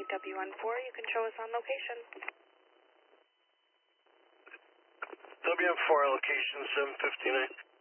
WN4, you can show us on location. WN4 location 759.